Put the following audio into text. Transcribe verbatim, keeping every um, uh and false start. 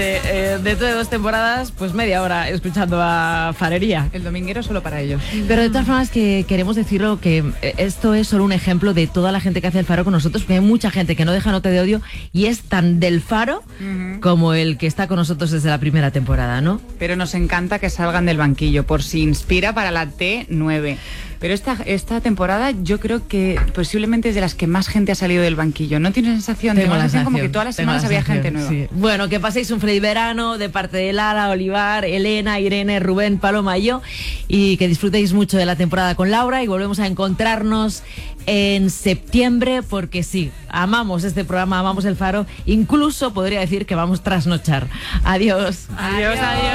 Eh, dentro de dos temporadas, pues media hora escuchando a Farería. El dominguero solo para ellos. Pero de todas formas que queremos decirlo que esto es solo un ejemplo de toda la gente que hace el Faro con nosotros, porque hay mucha gente que no deja nota de odio y es tan del Faro uh-huh. como el que está con nosotros desde la primera temporada, ¿no? Pero nos encanta que salgan del banquillo por si inspira para la T nueve. Pero esta, esta temporada yo creo que posiblemente es de las que más gente ha salido del banquillo. ¿No tienes sensación? Tengo la sensación como que todas las semanas había gente nueva. Sí. Bueno, que paséis un feliz verano de parte de Lara, Olivar, Elena, Irene, Rubén, Paloma y yo, y que disfrutéis mucho de la temporada con Laura y volvemos a encontrarnos en septiembre porque sí, amamos este programa, amamos el Faro, incluso podría decir que vamos a trasnochar. Adiós. Adiós, adiós.